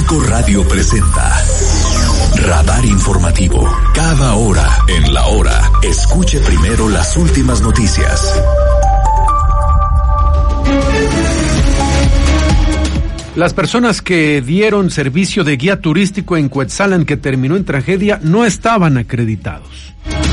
5 Radio presenta Radar Informativo. Cada hora en la hora, escuche primero las últimas noticias. Las personas que dieron servicio de guía turístico en Cuetzalan que terminó en tragedia no estaban acreditados.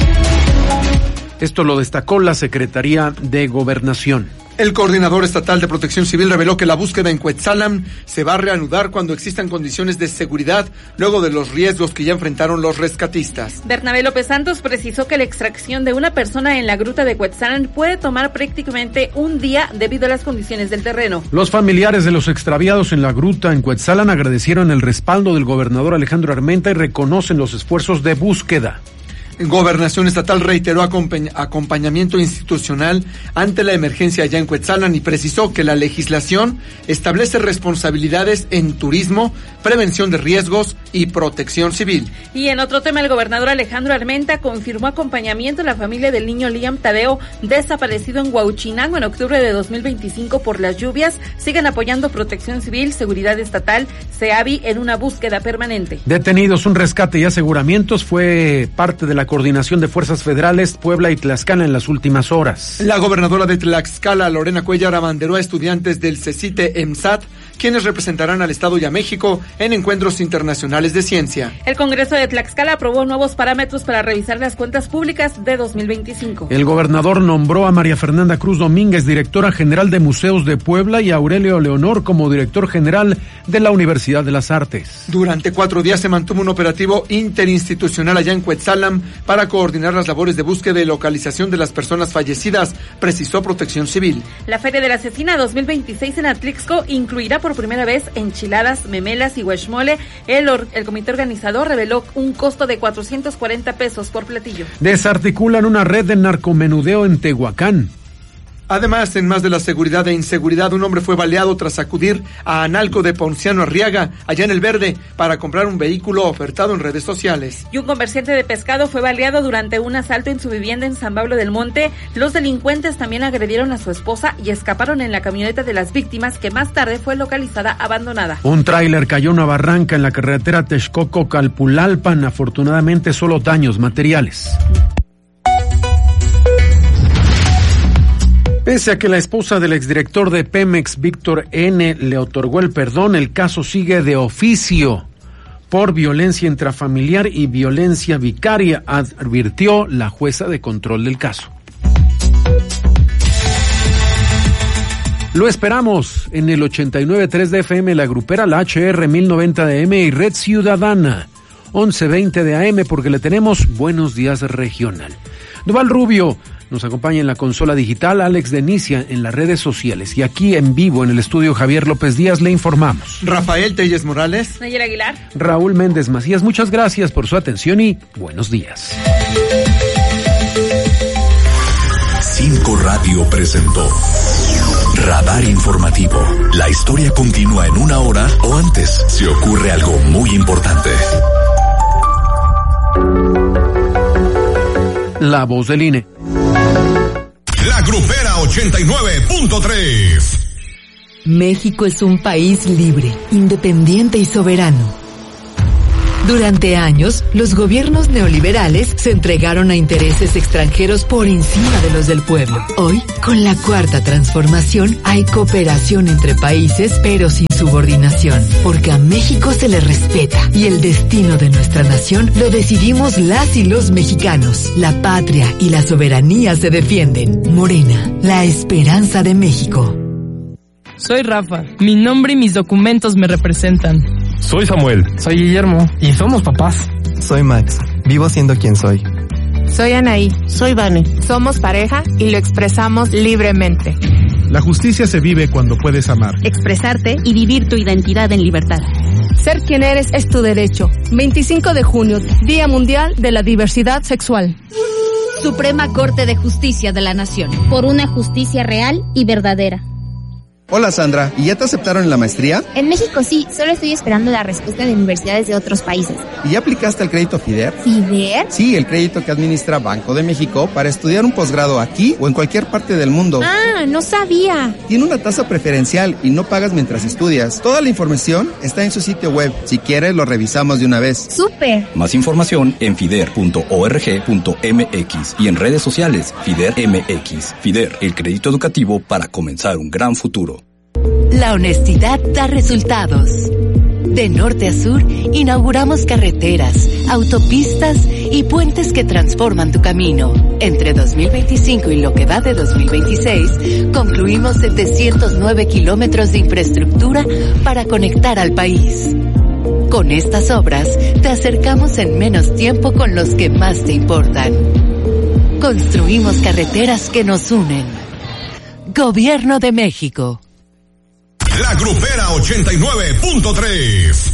Esto lo destacó la Secretaría de Gobernación. El coordinador estatal de Protección Civil reveló que la búsqueda en Cuetzalan se va a reanudar cuando existan condiciones de seguridad luego de los riesgos que ya enfrentaron los rescatistas. Bernabé López Santos precisó que la extracción de una persona en la gruta de Cuetzalan puede tomar prácticamente un día debido a las condiciones del terreno. Los familiares de los extraviados en la gruta en Cuetzalan agradecieron el respaldo del gobernador Alejandro Armenta y reconocen los esfuerzos de búsqueda. Gobernación Estatal reiteró acompañamiento institucional ante la emergencia allá en Cuetzalan y precisó que la legislación establece responsabilidades en turismo, prevención de riesgos y protección civil. Y en otro tema, el gobernador Alejandro Armenta confirmó acompañamiento a la familia del niño Liam Tadeo, desaparecido en Huauchinango en octubre de 2025 por las lluvias. Siguen apoyando Protección Civil, Seguridad Estatal, SEAVI en una búsqueda permanente. Detenidos, un rescate y aseguramientos fue parte de la coordinación de fuerzas federales Puebla y Tlaxcala en las últimas horas. La gobernadora de Tlaxcala, Lorena Cuellar, abanderó a estudiantes del CECITE EMSAT, quienes representarán al Estado y a México en encuentros internacionales de ciencia. El Congreso de Tlaxcala aprobó nuevos parámetros para revisar las cuentas públicas de 2025. El gobernador nombró a María Fernanda Cruz Domínguez, directora general de Museos de Puebla, y a Aurelio Leonor como director general de la Universidad de las Artes. Durante 4 días se mantuvo un operativo interinstitucional allá en Cuetzalan para coordinar las labores de búsqueda y localización de las personas fallecidas, precisó Protección Civil. La Feria de la Cecina 2026 en Atlixco incluirá por primera vez enchiladas, memelas y huachmole. El comité organizador reveló un costo de 440 pesos por platillo. Desarticulan una red de narcomenudeo en Tehuacán. Además, en más de la seguridad e inseguridad, un hombre fue baleado tras acudir a Analco de Ponciano Arriaga, allá en El Verde, para comprar un vehículo ofertado en redes sociales. Y un comerciante de pescado fue baleado durante un asalto en su vivienda en San Pablo del Monte. Los delincuentes también agredieron a su esposa y escaparon en la camioneta de las víctimas, que más tarde fue localizada abandonada. Un tráiler cayó en una barranca en la carretera Texcoco-Calpulalpan. Afortunadamente, solo daños materiales. Pese a que la esposa del exdirector de Pemex, Víctor N., le otorgó el perdón, el caso sigue de oficio por violencia intrafamiliar y violencia vicaria, advirtió la jueza de control del caso. Lo esperamos en el 89.3 de FM, la grupera, la HR 1090 de AM y Red Ciudadana 1120 de AM, porque le tenemos Buenos Días Regional. Duval Rubio nos acompaña en la consola digital, Alex Denicia en las redes sociales, y aquí en vivo en el estudio Javier López Díaz le informamos. Rafael Telles Morales, Nayera Aguilar, Raúl Méndez Macías, muchas gracias por su atención y buenos días. 5 Radio presentó Radar Informativo. La historia continúa en una hora o antes si ocurre algo muy importante. La voz del INE. La grupera 89.3. México es un país libre, independiente y soberano. Durante años, los gobiernos neoliberales se entregaron a intereses extranjeros por encima de los del pueblo. Hoy, con la Cuarta Transformación, hay cooperación entre países, pero sin subordinación, porque a México se le respeta y el destino de nuestra nación lo decidimos las y los mexicanos. La patria y la soberanía se defienden. Morena, la esperanza de México. Soy Rafa, mi nombre y mis documentos me representan. Soy Samuel. Soy Guillermo y somos papás. Soy Max, vivo siendo quien soy. Soy Anaí. Soy Vane. Somos pareja y lo expresamos libremente. La justicia se vive cuando puedes amar, expresarte y vivir tu identidad en libertad. Ser quien eres es tu derecho. 25 de junio, Día Mundial de la Diversidad Sexual. Suprema Corte de Justicia de la Nación. Por una justicia real y verdadera. Hola Sandra, ¿y ya te aceptaron en la maestría? En México sí, solo estoy esperando la respuesta de universidades de otros países. ¿Y ya aplicaste al crédito FIDER? ¿FIDER? Sí, el crédito que administra Banco de México para estudiar un posgrado aquí o en cualquier parte del mundo. Ah, no sabía. Tiene una tasa preferencial y no pagas mientras estudias. Toda la información está en su sitio web. Si quieres, lo revisamos de una vez. ¡Súper! Más información en fider.org.mx y en redes sociales FIDER MX. FIDER, el crédito educativo para comenzar un gran futuro. La honestidad da resultados. De norte a sur, inauguramos carreteras, autopistas y puentes que transforman tu camino. Entre 2025 y lo que va de 2026, concluimos 709 kilómetros de infraestructura para conectar al país. Con estas obras, te acercamos en menos tiempo con los que más te importan. Construimos carreteras que nos unen. Gobierno de México. La Grupera 89.3.